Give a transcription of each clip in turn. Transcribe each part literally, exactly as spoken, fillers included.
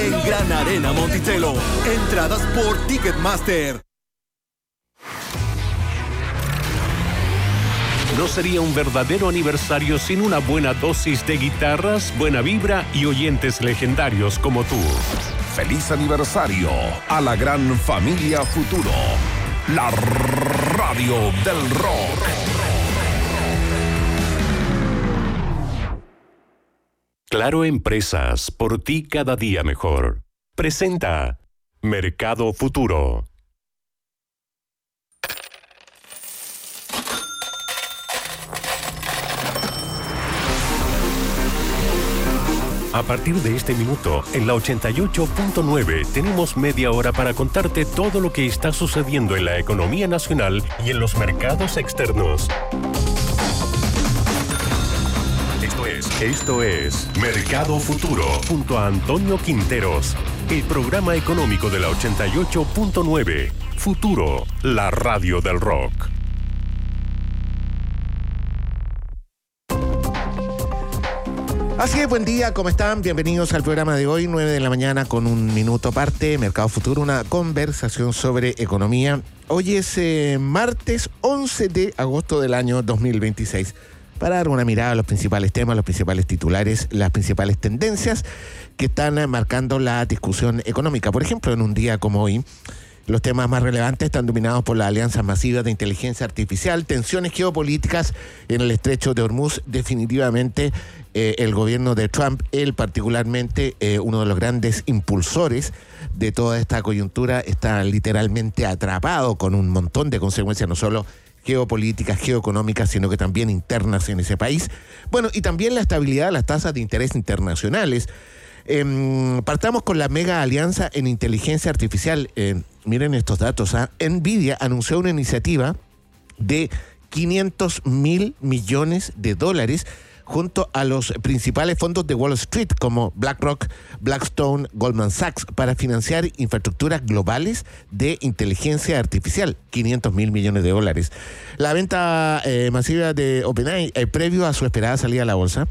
en Gran Arena Monticello. Entradas por Ticketmaster. No sería un verdadero aniversario sin una buena dosis de guitarras, buena vibra y oyentes legendarios como tú. Feliz aniversario a la gran familia Futuro, la radio del rock. Claro Empresas, por ti cada día mejor. Presenta Mercado Futuro. A partir de este minuto, en la ochenta y ocho punto nueve, tenemos media hora para contarte todo lo que está sucediendo en la economía nacional y en los mercados externos. Esto es, esto es Mercado Futuro, junto a Antonio Quinteros, el programa económico de la ochenta y ocho punto nueve. Futuro, la radio del rock. Así es, buen día, ¿cómo están? Bienvenidos al programa de hoy, nueve de la mañana con un minuto aparte, Mercado Futuro, una conversación sobre economía. Hoy es eh, martes once de agosto del año dos mil veintiséis. Para dar una mirada a los principales temas, los principales titulares, las principales tendencias que están marcando la discusión económica. Por ejemplo, en un día como hoy, los temas más relevantes están dominados por las alianzas masivas de inteligencia artificial, tensiones geopolíticas en el estrecho de Hormuz. Definitivamente eh, el gobierno de Trump, él particularmente eh, uno de los grandes impulsores de toda esta coyuntura, está literalmente atrapado con un montón de consecuencias, no solo geopolíticas, geoeconómicas, sino que también internas en ese país. Bueno, y también la estabilidad de las tasas de interés internacionales. Eh, partamos con la mega alianza en inteligencia artificial. Eh, miren estos datos. ¿eh? Nvidia anunció una iniciativa de quinientos mil millones de dólares junto a los principales fondos de Wall Street como BlackRock, Blackstone, Goldman Sachs para financiar infraestructuras globales de inteligencia artificial. quinientos mil millones de dólares. La venta eh, masiva de OpenAI, eh, previo a su esperada salida a la bolsa,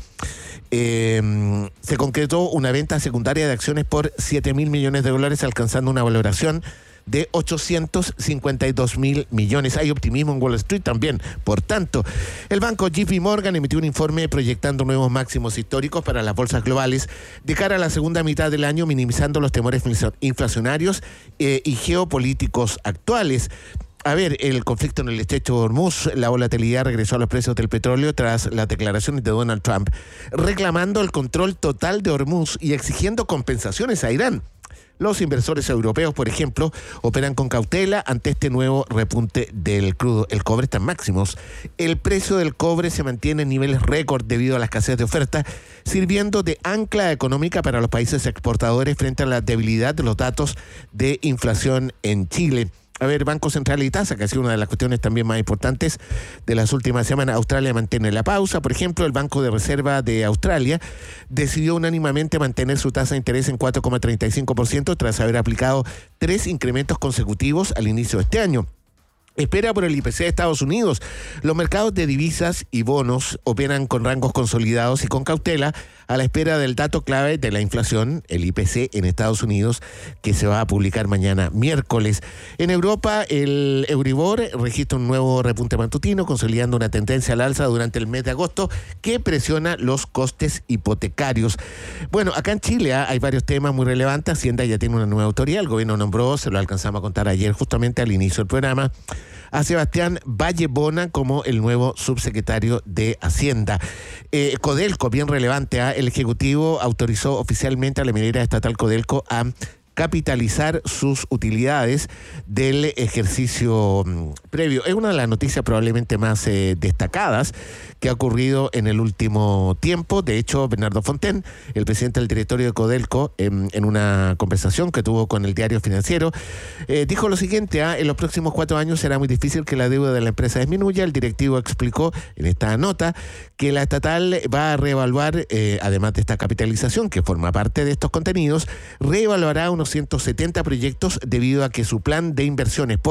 Eh, se concretó una venta secundaria de acciones por siete mil millones de dólares, alcanzando una valoración de ochocientos cincuenta y dos mil millones. Hay optimismo en Wall Street también. Por tanto, el banco J P Morgan emitió un informe proyectando nuevos máximos históricos para las bolsas globales de cara a la segunda mitad del año, minimizando los temores inflacionarios eh, y geopolíticos actuales. A ver, el conflicto en el estrecho de Hormuz, la volatilidad regresó a los precios del petróleo tras las declaraciones de Donald Trump, reclamando el control total de Hormuz y exigiendo compensaciones a Irán. Los inversores europeos, por ejemplo, operan con cautela ante este nuevo repunte del crudo. El cobre está en máximos. El precio del cobre se mantiene en niveles récord debido a la escasez de oferta, sirviendo de ancla económica para los países exportadores frente a la debilidad de los datos de inflación en Chile. A ver, Banco Central y tasa, que ha sido una de las cuestiones también más importantes de las últimas semanas. Australia mantiene la pausa. Por ejemplo, el Banco de Reserva de Australia decidió unánimemente mantener su tasa de interés en cuatro coma treinta y cinco por ciento tras haber aplicado tres incrementos consecutivos al inicio de este año. Espera por el I P C de Estados Unidos. Los mercados de divisas y bonos operan con rangos consolidados y con cautela a la espera del dato clave de la inflación, el I P C en Estados Unidos, que se va a publicar mañana miércoles. En Europa, el Euribor registra un nuevo repunte matutino, consolidando una tendencia al alza durante el mes de agosto que presiona los costes hipotecarios. Bueno, acá en Chile ¿eh? hay varios temas muy relevantes. Hacienda ya tiene una nueva autoridad. El gobierno nombró, se lo alcanzamos a contar ayer justamente al inicio del programa, a Sebastián Vallebona como el nuevo subsecretario de Hacienda. Eh, Codelco, bien relevante, ¿eh? el Ejecutivo autorizó oficialmente a la minera estatal Codelco a capitalizar sus utilidades del ejercicio um, previo. Es una de las noticias probablemente más eh, destacadas que ha ocurrido en el último tiempo. De hecho, Bernardo Fontaine, el presidente del directorio de Codelco, en, en una conversación que tuvo con el Diario Financiero, eh, dijo lo siguiente: ¿eh? en los próximos cuatro años será muy difícil que la deuda de la empresa disminuya. El directivo explicó en esta nota que la estatal va a reevaluar, eh, además de esta capitalización que forma parte de estos contenidos, reevaluará unos ciento setenta proyectos debido a que su plan de inversiones por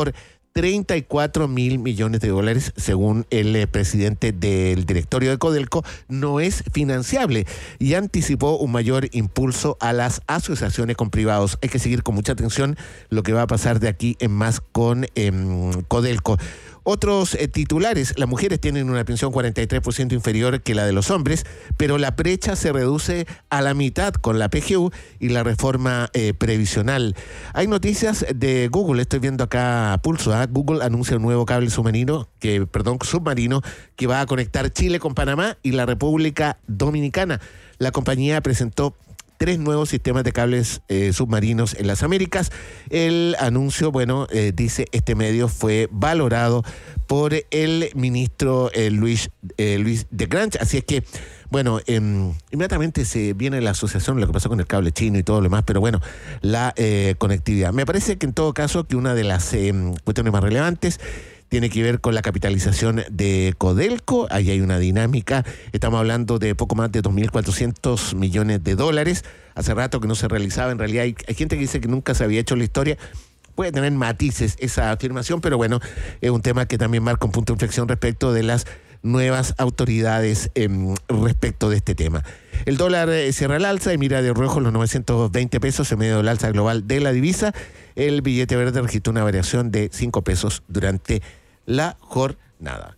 treinta y cuatro mil millones de dólares, según el eh, presidente del directorio de Codelco, no es financiable y anticipó un mayor impulso a las asociaciones con privados. Hay que seguir con mucha atención lo que va a pasar de aquí en más con eh, Codelco. Otros eh, titulares: las mujeres tienen una pensión cuarenta y tres por ciento inferior que la de los hombres, pero la brecha se reduce a la mitad con la P G U y la reforma eh, previsional. Hay noticias de Google, estoy viendo acá Pulso, ¿eh? Google anuncia un nuevo cable submarino que, perdón, submarino que va a conectar Chile con Panamá y la República Dominicana. La compañía presentó tres nuevos sistemas de cables eh, submarinos en las Américas. El anuncio, bueno, eh, dice este medio, fue valorado por el ministro eh, Luis, eh, Luis de Grange. Así es que, bueno, eh, inmediatamente se viene la asociación, lo que pasó con el cable chino y todo lo demás, pero bueno, la eh, conectividad. Me parece que en todo caso que una de las eh, cuestiones más relevantes tiene que ver con la capitalización de Codelco. Ahí hay una dinámica. Estamos hablando de poco más de dos mil cuatrocientos millones de dólares. Hace rato que no se realizaba. En realidad hay, hay gente que dice que nunca se había hecho en la historia. Puede tener matices esa afirmación, pero bueno, es un tema que también marca un punto de inflexión respecto de las nuevas autoridades eh, respecto de este tema. El dólar eh, cierra al alza y mira de rojo los novecientos veinte pesos en medio del alza global de la divisa. El billete verde registró una variación de cinco pesos durante la jornada.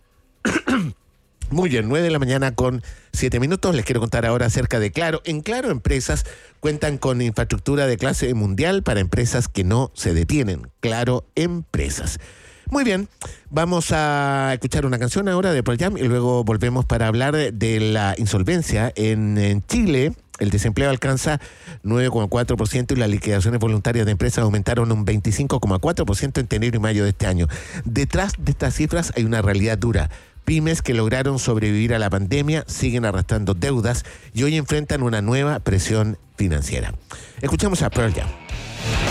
Muy bien, nueve de la mañana con siete minutos. Les quiero contar ahora acerca de Claro. En Claro Empresas cuentan con infraestructura de clase mundial para empresas que no se detienen. Claro Empresas. Muy bien, vamos a escuchar una canción ahora de Pearl Jam y luego volvemos para hablar de la insolvencia en, en Chile. El desempleo alcanza nueve coma cuatro por ciento y las liquidaciones voluntarias de empresas aumentaron un veinticinco coma cuatro por ciento entre enero y mayo de este año. Detrás de estas cifras hay una realidad dura. Pymes que lograron sobrevivir a la pandemia siguen arrastrando deudas y hoy enfrentan una nueva presión financiera. Escuchamos a Pearl Jam.